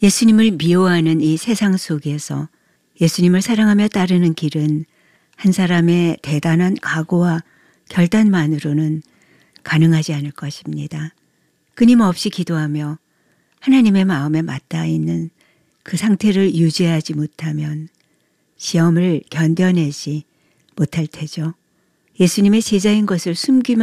예수님을 미워하는 이 세상 속에서 예수님을 사랑하며 따르는 길은 한 사람의 대단한 각오와 결단만으로는 가능하지 않을 것입니다. 끊임없이 기도하며 하나님의 마음에 맞닿아 있는 그 상태를 유지하지 못하면 시험을 견뎌내지 못할 테죠. 예수님의 제자인 것을 숨기면